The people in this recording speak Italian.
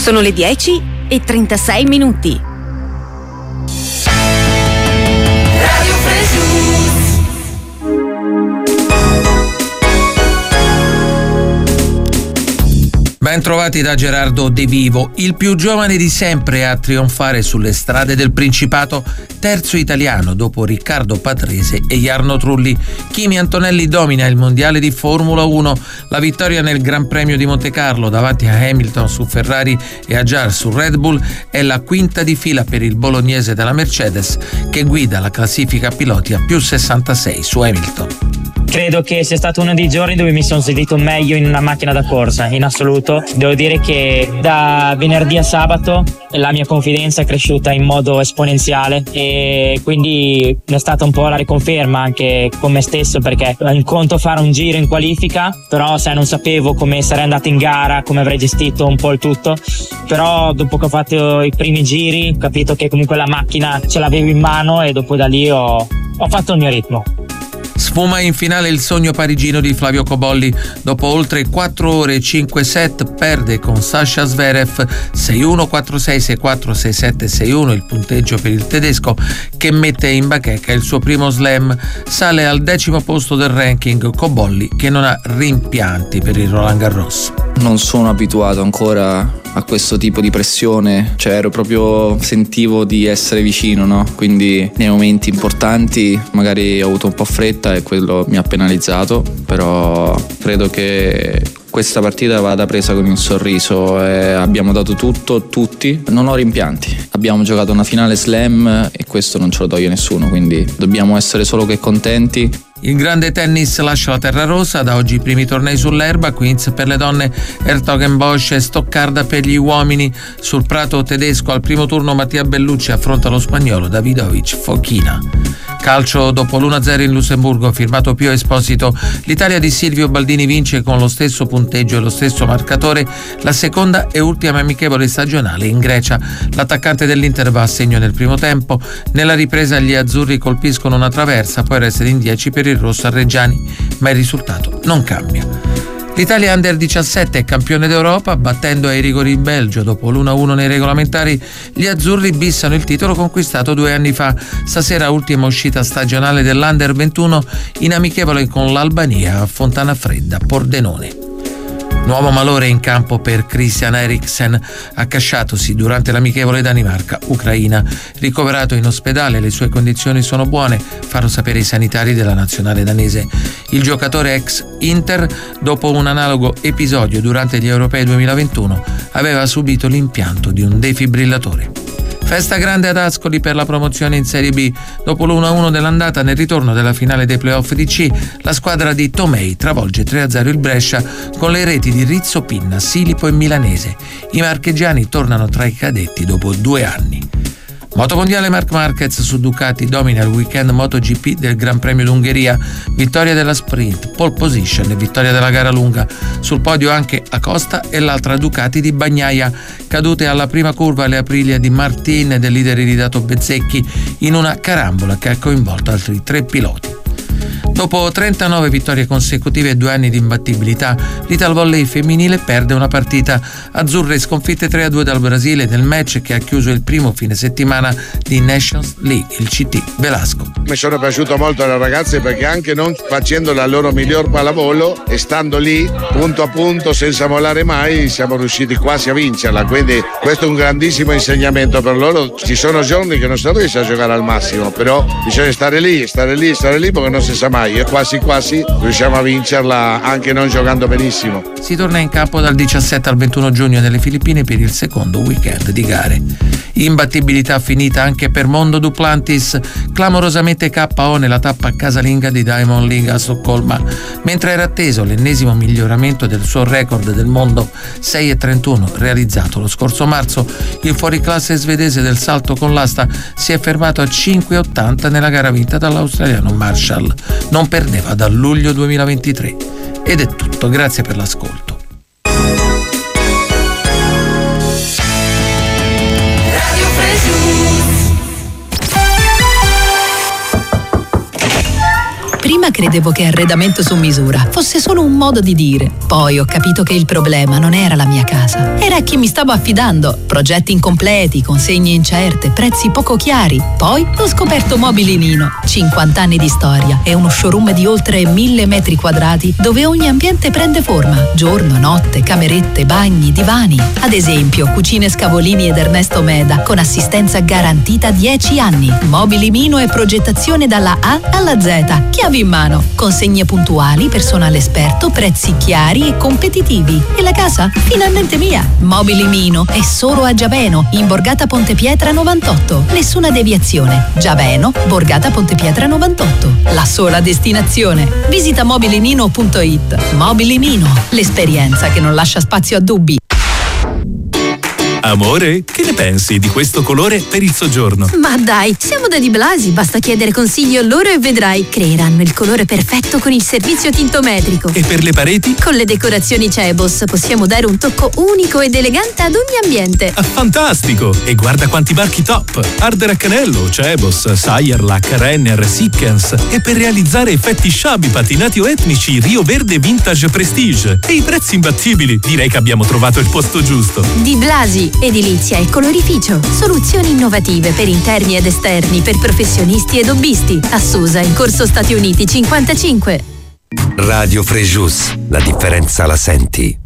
Sono le 10:36. Ben trovati da Gerardo De Vivo, il più giovane di sempre a trionfare sulle strade del Principato, terzo italiano dopo Riccardo Patrese e Jarno Trulli. Kimi Antonelli domina il mondiale di Formula 1, la vittoria nel Gran Premio di Montecarlo davanti a Hamilton su Ferrari e a Jarl su Red Bull è la quinta di fila per il bolognese della Mercedes che guida la classifica piloti a più 66 su Hamilton. Credo che sia stato uno dei giorni dove mi sono sentito meglio in una macchina da corsa, in assoluto. Devo dire che da venerdì a sabato la mia confidenza è cresciuta in modo esponenziale e quindi è stata un po' la riconferma anche con me stesso, perché in conto fare un giro in qualifica, però non sapevo come sarei andato in gara, come avrei gestito un po' il tutto, però dopo che ho fatto i primi giri ho capito che comunque la macchina ce l'avevo in mano e dopo da lì ho fatto il mio ritmo. Sfuma in finale il sogno parigino di Flavio Cobolli. Dopo oltre 4 ore e 5 set perde con Sasha Zverev 6-1, 4-6, 6-4, 6-7, 6-1 il punteggio per il tedesco che mette in bacheca il suo primo slam. Sale al 10° posto del ranking Cobolli che non ha rimpianti per il Roland Garros. Non sono abituato ancora a questo tipo di pressione, sentivo di essere vicino, no? Quindi nei momenti importanti magari ho avuto un po' fretta e quello mi ha penalizzato, però credo che questa partita vada presa con un sorriso e abbiamo dato tutto, tutti, non ho rimpianti. Abbiamo giocato una finale slam e questo non ce lo toglie nessuno, quindi dobbiamo essere solo che contenti. Il grande tennis lascia la terra rosa, da oggi i primi tornei sull'erba, Queens per le donne, Hertogenbosch e Stoccarda per gli uomini. Sul prato tedesco al primo turno Mattia Bellucci affronta lo spagnolo Davidovic Fokina. Calcio, dopo l'1-0 in Lussemburgo firmato Pio Esposito, l'Italia di Silvio Baldini vince con lo stesso punteggio e lo stesso marcatore la seconda e ultima amichevole stagionale in Grecia. L'attaccante dell'Inter va a segno nel primo tempo, nella ripresa gli azzurri colpiscono una traversa, poi restano in 10 per il rosso a Reggiani, ma il risultato non cambia. L'Italia Under 17 è campione d'Europa, battendo ai rigori il Belgio. Dopo l'1-1 nei regolamentari, gli azzurri bissano il titolo conquistato 2 anni fa. Stasera ultima uscita stagionale dell'Under 21 in amichevole con l'Albania a Fontana Fredda, Pordenone. Nuovo malore in campo per Christian Eriksen, accasciatosi durante l'amichevole Danimarca-Ucraina. Ricoverato in ospedale, le sue condizioni sono buone, fanno sapere i sanitari della nazionale danese. Il giocatore ex Inter, dopo un analogo episodio durante gli Europei 2021, aveva subito l'impianto di un defibrillatore. Festa grande ad Ascoli per la promozione in Serie B. Dopo l'1-1 dell'andata, nel ritorno della finale dei playoff di C, la squadra di Tomei travolge 3-0 il Brescia con le reti di Rizzo, Pinna, Silipo e Milanese. I marchigiani tornano tra i cadetti dopo 2 anni. Motomondiale, Marc Marquez su Ducati domina il weekend MotoGP del Gran Premio d'Ungheria, vittoria della sprint, pole position e vittoria della gara lunga. Sul podio anche Acosta e l'altra Ducati di Bagnaia, cadute alla prima curva le Aprilia di Martin e del leader iridato Bezzecchi in una carambola che ha coinvolto altri 3 piloti. Dopo 39 vittorie consecutive e 2 anni di imbattibilità, l'Italvolley femminile perde una partita. Azzurre sconfitte 3-2 dal Brasile nel match che ha chiuso il primo fine settimana di Nations League, il CT Velasco. Mi sono piaciuto molto le ragazze perché anche non facendo la loro miglior pallavolo e stando lì punto a punto senza mollare mai siamo riusciti quasi a vincerla, quindi questo è un grandissimo insegnamento per loro. Ci sono giorni che non si riesce a giocare al massimo, però bisogna stare lì perché non si sa mai e quasi riusciamo a vincerla anche non giocando benissimo. Si torna in campo dal 17 al 21 giugno nelle Filippine per il secondo weekend di gare. Imbattibilità finita anche per Mondo Duplantis, clamorosamente KO nella tappa casalinga di Diamond League a Stoccolma, mentre era atteso l'ennesimo miglioramento del suo record del mondo 6,31 realizzato lo scorso marzo. Il fuoriclasse svedese del salto con l'asta si è fermato a 5,80 nella gara vinta dall'australiano Marshall. Non perdeva dal luglio 2023. Ed è tutto, grazie per l'ascolto. Prima credevo che arredamento su misura fosse solo un modo di dire. Poi ho capito che il problema non era la mia casa, era a chi mi stavo affidando. Progetti incompleti, consegne incerte, prezzi poco chiari. Poi ho scoperto Mobili Nino. 50 anni di storia e uno showroom di oltre 1000 metri quadrati dove ogni ambiente prende forma. Giorno, notte, camerette, bagni, divani. Ad esempio, Cucine Scavolini ed Ernesto Meda con assistenza garantita 10 anni. Mobili Mino e progettazione dalla A alla Z. Chiavi in mano. Consegne puntuali, personale esperto, prezzi chiari e competitivi. E la casa? Finalmente mia. Mobili Mino è solo a Giaveno, in Borgata Ponte Pietra 98. Nessuna deviazione. Giaveno, Borgata Ponte Pietra 98. La sola destinazione. Visita mobilimino.it. Mobili Mino, l'esperienza che non lascia spazio a dubbi. Amore, che ne pensi di questo colore per il soggiorno? Ma dai, siamo da Di Blasi, basta chiedere consiglio loro e vedrai. Creeranno il colore perfetto con il servizio tintometrico. E per le pareti? Con le decorazioni Cebos possiamo dare un tocco unico ed elegante ad ogni ambiente. Ah, fantastico! E guarda quanti marchi top! Ardere a Canello, Cebos, Sayerlac, Renner, Sickens. E per realizzare effetti sciabi, patinati o etnici, Rio Verde Vintage Prestige. E i prezzi imbattibili. Direi che abbiamo trovato il posto giusto. Di Blasi, edilizia e colorificio. Soluzioni innovative per interni ed esterni per professionisti ed hobbisti. A Susa, in Corso Stati Uniti 55. Radio Frejus, la differenza la senti.